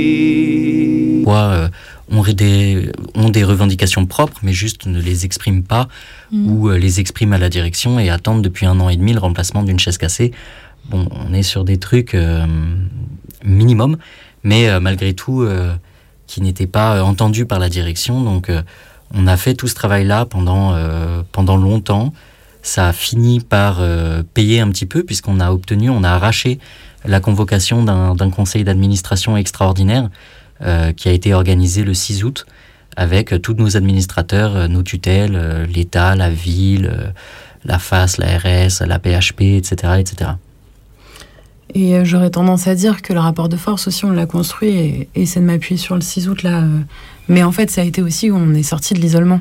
ont des revendications propres, mais juste ne les expriment pas ou les expriment à la direction et attendent depuis 1 an et demi le remplacement d'une chaise cassée. Bon, on est sur des trucs minimum, mais malgré tout, qui n'étaient pas entendus par la direction. Donc, on a fait tout ce travail-là pendant longtemps. Ça a fini par payer un petit peu, puisqu'on a arraché la convocation d'un conseil d'administration extraordinaire qui a été organisé le 6 août avec tous nos administrateurs, nos tutelles, l'État, la ville, la FAS, la RS, la PHP, etc., etc. Et j'aurais tendance à dire que le rapport de force aussi, on l'a construit, et c'est de m'appuyer sur le 6 août là. Mais en fait, ça a été aussi où on est sorti de l'isolement.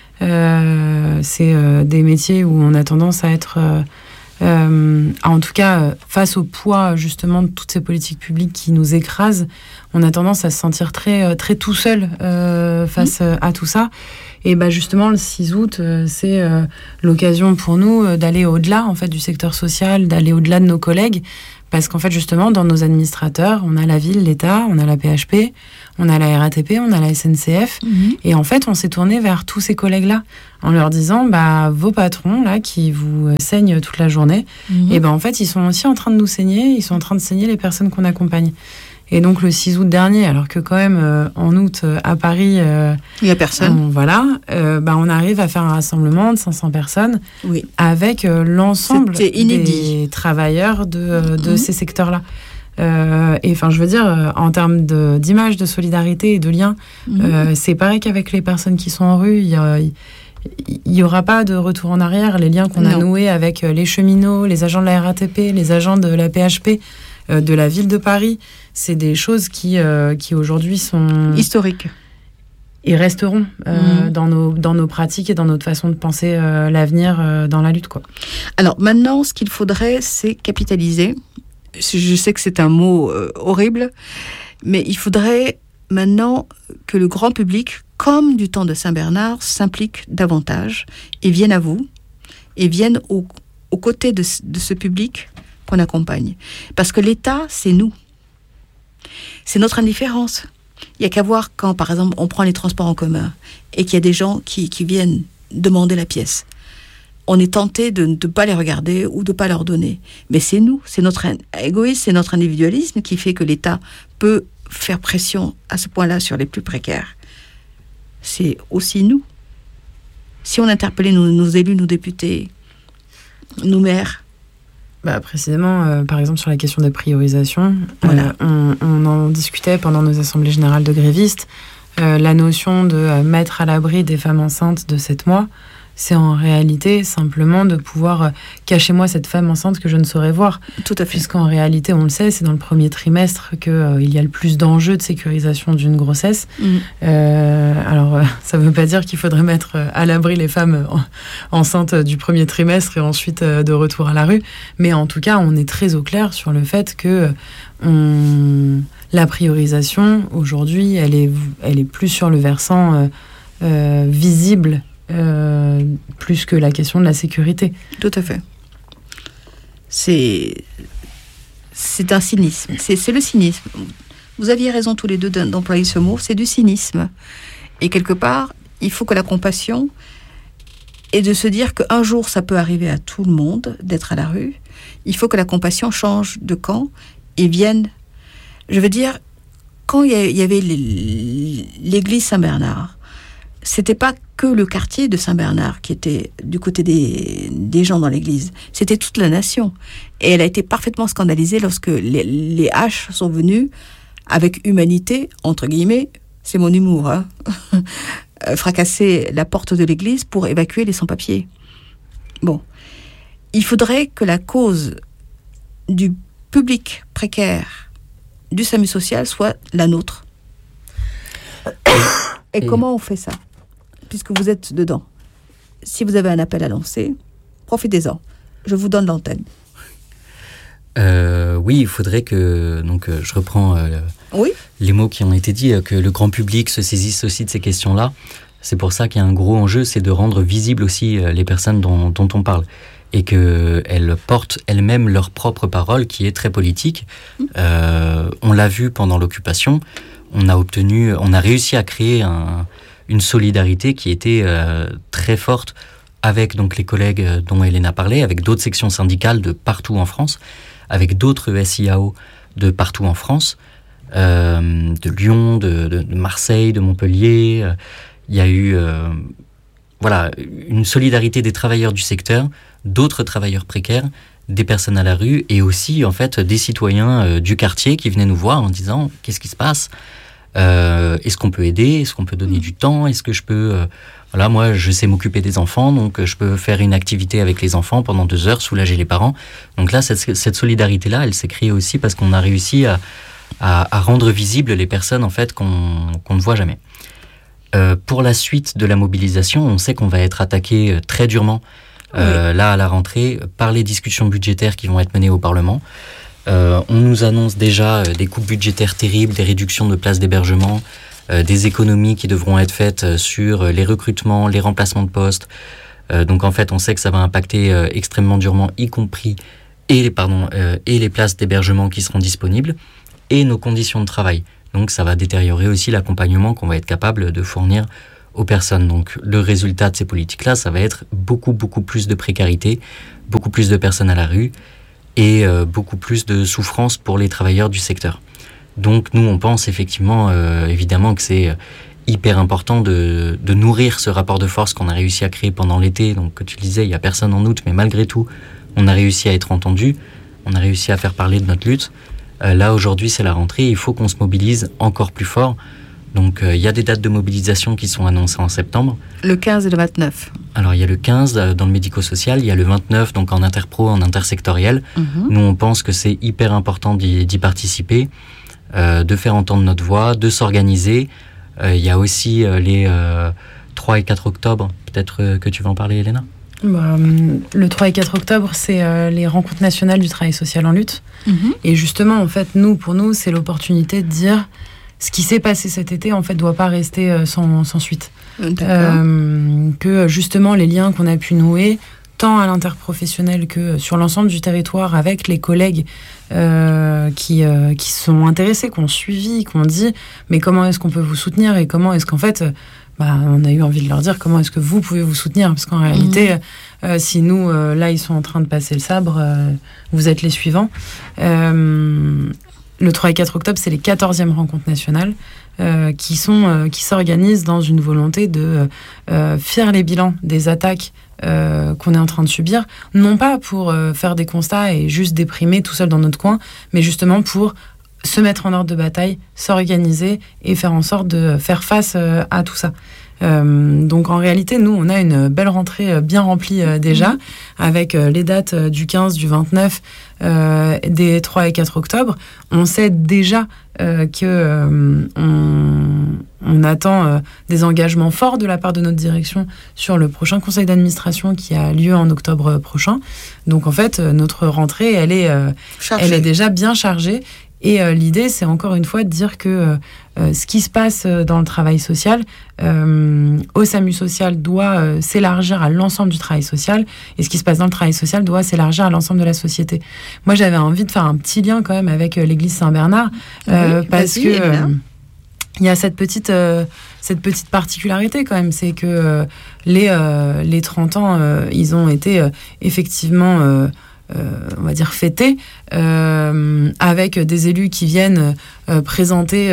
C'est des métiers où on a tendance à être, en tout cas, face au poids justement de toutes ces politiques publiques qui nous écrasent, on a tendance à se sentir très, très tout seul face à tout ça. Et bah justement, le 6 août, c'est l'occasion pour nous d'aller au-delà en fait du secteur social, d'aller au-delà de nos collègues. Parce qu'en fait, justement, dans nos administrateurs, on a la ville, l'État, on a la PHP, on a la RATP, on a la SNCF. Et en fait, on s'est tourné vers tous ces collègues-là en leur disant, bah, vos patrons, là, qui vous saignent toute la journée, et ben en fait, ils sont aussi en train de nous saigner, ils sont en train de saigner les personnes qu'on accompagne. Et donc, le 6 août dernier, alors que quand même, en août, à Paris... il n'y a personne. On arrive à faire un rassemblement de 500 personnes avec l'ensemble des travailleurs de ces secteurs-là. Et enfin, je veux dire, en termes d'image, de solidarité et de lien, c'est pareil qu'avec les personnes qui sont en rue. Il n'y aura pas de retour en arrière. Les liens qu'on a noués avec les cheminots, les agents de la RATP, les agents de la PHP, de la ville de Paris, c'est des choses qui aujourd'hui sont historiques et resteront dans nos pratiques et dans notre façon de penser l'avenir dans la lutte, quoi. Alors maintenant, ce qu'il faudrait, c'est capitaliser. Je sais que c'est un mot horrible, mais il faudrait maintenant que le grand public, comme du temps de Saint-Bernard, s'implique davantage et vienne à vous, et vienne aux côtés de ce public qu'on accompagne. Parce que l'État, c'est nous. C'est notre indifférence. Il n'y a qu'à voir quand, par exemple, on prend les transports en commun et qu'il y a des gens qui viennent demander la pièce. On est tenté de ne pas les regarder ou de ne pas leur donner. Mais c'est nous, c'est notre égoïsme, c'est notre individualisme qui fait que l'État peut faire pression à ce point-là sur les plus précaires. C'est aussi nous. Si on interpellait nos élus, nos députés, nos maires... précisément, par exemple, sur la question des priorisations, on en discutait pendant nos assemblées générales de grévistes. La notion de mettre à l'abri des femmes enceintes de 7 mois, c'est en réalité simplement de pouvoir cacher moi cette femme enceinte que je ne saurais voir. Tout à fait. Puisqu'en réalité, on le sait, c'est dans le premier trimestre qu'il y a le plus d'enjeux de sécurisation d'une grossesse. Alors, ça ne veut pas dire qu'il faudrait mettre à l'abri les femmes enceintes du premier trimestre et ensuite de retour à la rue. Mais en tout cas, on est très au clair sur le fait que la priorisation, aujourd'hui, elle est plus sur le versant visible, plus que la question de la sécurité. Tout à fait. C'est un cynisme. C'est le cynisme. Vous aviez raison tous les deux d'employer ce mot. C'est du cynisme. Et quelque part, il faut que la compassion est de se dire qu'un jour, ça peut arriver à tout le monde d'être à la rue. Il faut que la compassion change de camp et vienne... Je veux dire, quand il y avait l'église Saint-Bernard, c'était pas que le quartier de Saint-Bernard qui était du côté des gens dans l'église. C'était toute la nation. Et elle a été parfaitement scandalisée lorsque les H sont venus avec humanité, entre guillemets, c'est mon humour, hein, fracasser la porte de l'église pour évacuer les sans-papiers. Bon. Il faudrait que la cause du public précaire du SAMU social soit la nôtre. Et comment on fait ça ? Puisque vous êtes dedans. Si vous avez un appel à lancer, profitez-en. Je vous donne l'antenne. Oui, il faudrait que... Donc, je reprends les mots qui ont été dits, que le grand public se saisisse aussi de ces questions-là. C'est pour ça qu'il y a un gros enjeu, c'est de rendre visibles aussi les personnes dont on parle. et qu'elles portent elles-mêmes leur propre parole qui est très politique. On l'a vu pendant l'occupation, on a réussi à créer une solidarité qui était très forte avec donc les collègues dont Elena parlait, avec d'autres sections syndicales de partout en France, avec d'autres SIAO de partout en France, de Lyon, de Marseille, de Montpellier. Il y a eu une solidarité des travailleurs du secteur, d'autres travailleurs précaires, des personnes à la rue et aussi en fait des citoyens du quartier qui venaient nous voir en disant qu'est-ce qui se passe, est-ce qu'on peut aider, est-ce qu'on peut donner du temps, est-ce que je peux moi je sais m'occuper des enfants, donc je peux faire une activité avec les enfants pendant 2 heures, soulager les parents. Donc là cette solidarité là elle s'est créée aussi parce qu'on a réussi à rendre visibles les personnes en fait qu'on ne voit jamais. Pour la suite de la mobilisation, on sait qu'on va être attaqué très durement là à la rentrée par les discussions budgétaires qui vont être menées au Parlement. On nous annonce déjà des coupes budgétaires terribles, des réductions de places d'hébergement, des économies qui devront être faites sur les recrutements, les remplacements de postes. Donc en fait, on sait que ça va impacter extrêmement durement, y compris et les places d'hébergement qui seront disponibles et nos conditions de travail. Donc ça va détériorer aussi l'accompagnement qu'on va être capable de fournir aux personnes. Donc le résultat de ces politiques-là, ça va être beaucoup plus de précarité, beaucoup plus de personnes à la rue et beaucoup plus de souffrance pour les travailleurs du secteur. Donc nous, on pense effectivement, évidemment, que c'est hyper important de nourrir ce rapport de force qu'on a réussi à créer pendant l'été. Donc que tu le disais, il n'y a personne en août, mais malgré tout, on a réussi à être entendu, on a réussi à faire parler de notre lutte. Là, aujourd'hui, c'est la rentrée, il faut qu'on se mobilise encore plus fort. Donc, il y a des dates de mobilisation qui sont annoncées en septembre. Le 15 et le 29. Alors, il y a le 15 dans le médico-social, il y a le 29 donc en interpro, en intersectoriel. Nous, on pense que c'est hyper important d'y participer, de faire entendre notre voix, de s'organiser. Il y a aussi les 3 et 4 octobre. Peut-être que tu vas en parler, Elena ? Le 3 et 4 octobre, c'est les rencontres nationales du travail social en lutte. Et justement, en fait, pour nous, c'est l'opportunité de dire ce qui s'est passé cet été, en fait, doit pas rester sans suite. Que justement, les liens qu'on a pu nouer, tant à l'interprofessionnel que sur l'ensemble du territoire, avec les collègues qui sont intéressés, qui ont suivi, qui ont dit « mais comment est-ce qu'on peut vous soutenir ?» et comment est-ce qu'en fait... on a eu envie de leur dire comment est-ce que vous pouvez vous soutenir, parce qu'en réalité, si nous, là, ils sont en train de passer le sabre, vous êtes les suivants. Le 3 et 4 octobre, c'est les 14e rencontres nationales qui s'organisent dans une volonté de faire les bilans des attaques qu'on est en train de subir, non pas pour faire des constats et juste déprimer tout seul dans notre coin, mais justement pour se mettre en ordre de bataille, s'organiser et faire en sorte de faire face à tout ça. Donc en réalité, nous, on a une belle rentrée bien remplie déjà, avec les dates du 15, du 29, des 3 et 4 octobre. On sait déjà qu'on attend des engagements forts de la part de notre direction sur le prochain conseil d'administration qui a lieu en octobre prochain. Donc en fait, notre rentrée, elle est déjà bien chargée. Et l'idée, c'est encore une fois de dire que ce qui se passe dans le travail social, au SAMU social, doit s'élargir à l'ensemble du travail social, et ce qui se passe dans le travail social doit s'élargir à l'ensemble de la société. Moi, j'avais envie de faire un petit lien quand même avec l'église Saint-Bernard, parce que il y a cette petite particularité quand même, c'est que les 30 ans, ils ont été effectivement... on va dire fêtés, avec des élus qui viennent présenter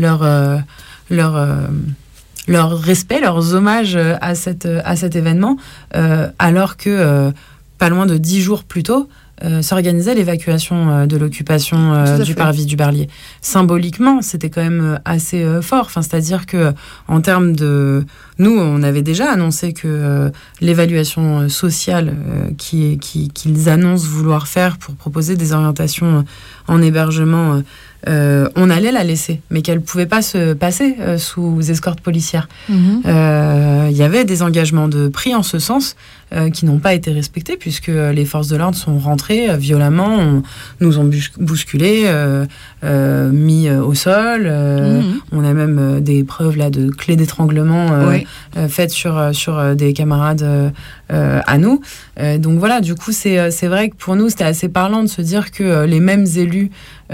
leur respect, leurs hommages à cet événement, alors que pas loin de 10 jours plus tôt, s'organisait l'évacuation de l'occupation du parvis du Berlier. Symboliquement, c'était quand même assez fort. Enfin, c'est-à-dire que en termes de... Nous, on avait déjà annoncé que l'évaluation sociale qu'ils annoncent vouloir faire pour proposer des orientations en hébergement, on allait la laisser, mais qu'elle ne pouvait pas se passer sous escorte policière. Il y avait des engagements de prix en ce sens, qui n'ont pas été respectées, puisque les forces de l'ordre sont rentrées violemment, nous ont bousculés, mis au sol. On a même des preuves là, de clés d'étranglement faites sur des camarades à nous. Donc voilà, du coup, c'est vrai que pour nous, c'était assez parlant de se dire que les mêmes élus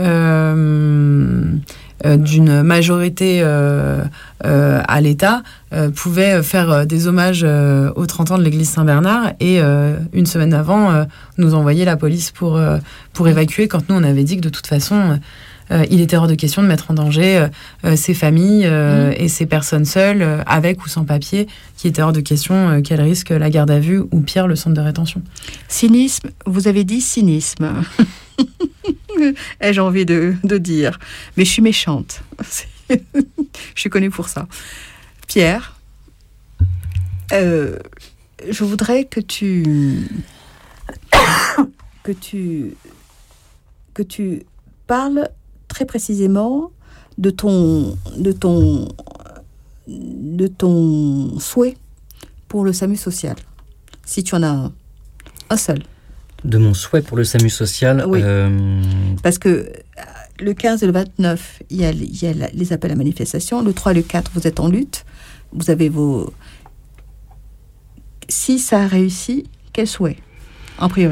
d'une majorité à l'État pouvaient faire des hommages aux 30 ans de l'église Saint-Bernard et une semaine avant nous envoyer la police pour évacuer, quand nous on avait dit que de toute façon il était hors de question de mettre en danger ces familles et ces personnes seules, avec ou sans papier, qui était hors de question qu'elles risquent la garde à vue ou pire le centre de rétention. Cynisme, vous avez dit cynisme. Ai-je envie de dire. Mais je suis méchante. Je suis connue pour ça. Pierre, je voudrais que tu parles très précisément de ton souhait pour le SAMU social. Si tu en as un seul. De mon souhait pour le SAMU social. Oui. Parce que le 15 et le 29, il y a les appels à manifestation. Le 3 et le 4, vous êtes en lutte. Vous avez vos... Si ça a réussi, quel souhait en priorité ?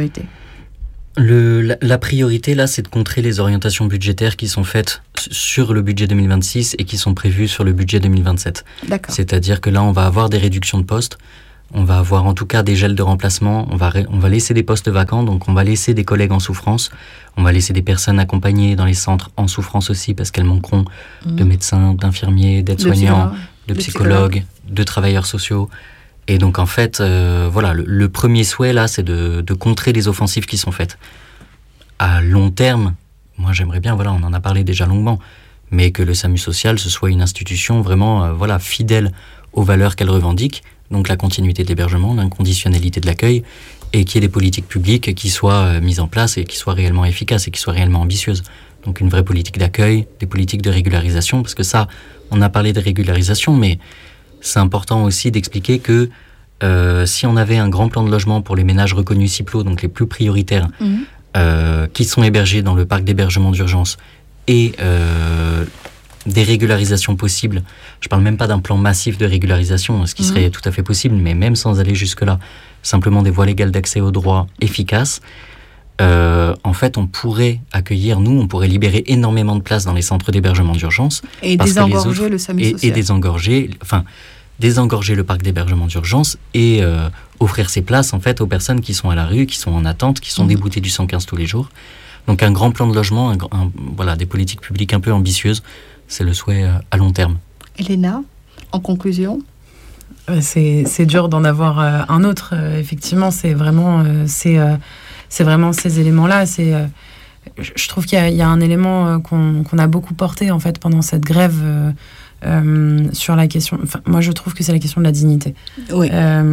La priorité, là, c'est de contrer les orientations budgétaires qui sont faites sur le budget 2026 et qui sont prévues sur le budget 2027. D'accord. C'est-à-dire que là, on va avoir des réductions de postes. On va avoir en tout cas des gels de remplacement, on va laisser des postes vacants, donc on va laisser des collègues en souffrance, on va laisser des personnes accompagnées dans les centres en souffrance aussi, parce qu'elles manqueront de médecins, d'infirmiers, d'aides-soignants, de psychologues, de travailleurs sociaux. Et donc en fait, voilà, le premier souhait là, c'est de contrer les offensives qui sont faites. À long terme, moi j'aimerais bien, voilà, on en a parlé déjà longuement, mais que le SAMU social, ce soit une institution vraiment voilà, fidèle aux valeurs qu'elle revendique, donc la continuité de l'hébergement, l'inconditionnalité de l'accueil, et qu'il y ait des politiques publiques qui soient mises en place et qui soient réellement efficaces et qui soient réellement ambitieuses. Donc une vraie politique d'accueil, des politiques de régularisation, parce que ça, on a parlé de régularisation, mais c'est important aussi d'expliquer que si on avait un grand plan de logement pour les ménages reconnus CIPLO, donc les plus prioritaires, qui sont hébergés dans le parc d'hébergement d'urgence, et des régularisations possibles. Je ne parle même pas d'un plan massif de régularisation, ce qui serait tout à fait possible, mais même sans aller jusque-là, simplement des voies légales d'accès aux droits efficaces, en fait, on pourrait accueillir, on pourrait libérer énormément de places dans les centres d'hébergement d'urgence. Et désengorger le SAMU social. Et désengorger le parc d'hébergement d'urgence et offrir ces places, en fait, aux personnes qui sont à la rue, qui sont en attente, qui sont déboutées du 115 tous les jours. Donc un grand plan de logement, voilà, des politiques publiques un peu ambitieuses, c'est le souhait à long terme. Elena, en conclusion ? C'est dur d'en avoir un autre. Effectivement, c'est vraiment ces éléments-là. Je trouve qu'il y a un élément qu'on a beaucoup porté en fait pendant cette grève sur la question. Enfin, moi, je trouve que c'est la question de la dignité. Oui.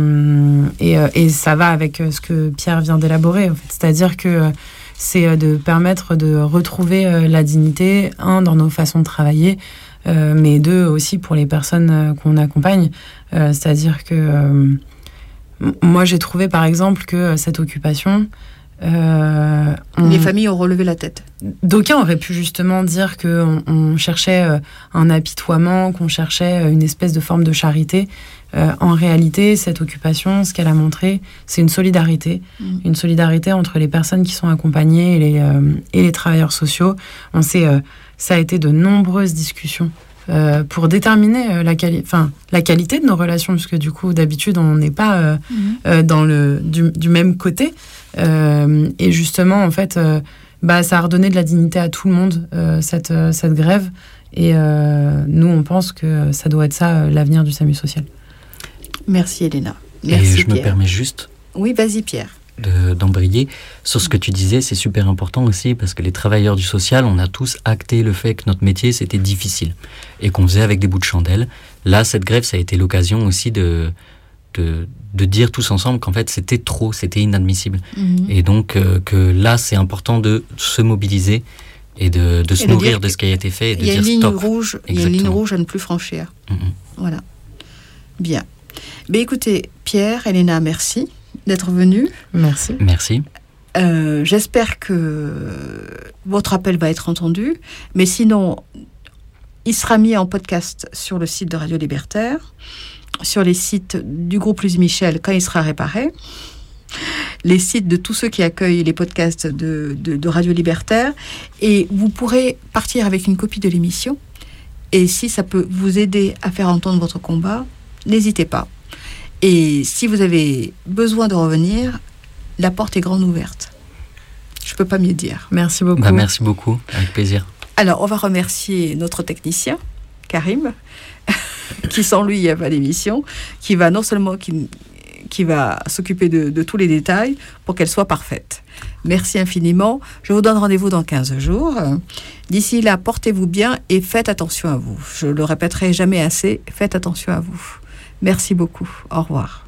Et ça va avec ce que Pierre vient d'élaborer. En fait. C'est-à-dire que c'est de permettre de retrouver la dignité, dans nos façons de travailler, mais aussi pour les personnes qu'on accompagne. C'est-à-dire que moi, j'ai trouvé, par exemple, que cette occupation... les familles ont relevé la tête. D'aucuns auraient pu justement dire qu'on cherchait un apitoiement, qu'on cherchait une espèce de forme de charité. En réalité, cette occupation, ce qu'elle a montré, c'est une solidarité. Une solidarité entre les personnes qui sont accompagnées et les travailleurs sociaux. Ça a été de nombreuses discussions pour déterminer la qualité de nos relations, parce que du coup, d'habitude, on n'est pas du même côté. Et justement, en fait, ça a redonné de la dignité à tout le monde, cette grève. Et nous, on pense que ça doit être ça, l'avenir du SAMU social. Merci, Elena. Merci, et je Pierre. me permets juste... Oui, vas-y, Pierre. D'embrayer sur ce que tu disais, c'est super important aussi, parce que les travailleurs du social, on a tous acté le fait que notre métier, c'était difficile, et qu'on faisait avec des bouts de chandelle. Là, cette grève, ça a été l'occasion aussi de dire tous ensemble qu'en fait c'était trop, c'était inadmissible. Et donc que là c'est important de se mobiliser et de se nourrir de ce qui a été fait et de dire stop. Il y a une ligne rouge à ne plus franchir. Voilà. Bien. Mais écoutez, Pierre, Elena, merci d'être venu. Merci. Merci. J'espère que votre appel va être entendu, mais sinon, il sera mis en podcast sur le site de Radio Libertaire, sur les sites du groupe Louise Michel quand il sera réparé, les sites de tous ceux qui accueillent les podcasts de Radio Libertaire, et vous pourrez partir avec une copie de l'émission, et si ça peut vous aider à faire entendre votre combat, n'hésitez pas. Et si vous avez besoin de revenir, la porte est grande ouverte. Je ne peux pas mieux dire. Merci beaucoup. Merci beaucoup, avec plaisir. Alors, on va remercier notre technicien, Karim, qui sans lui, il n'y a pas d'émission, qui va non seulement qui va s'occuper de tous les détails pour qu'elle soit parfaite. Merci infiniment. Je vous donne rendez-vous dans 15 jours. D'ici là, portez-vous bien et faites attention à vous. Je le répéterai jamais assez, faites attention à vous. Merci beaucoup. Au revoir.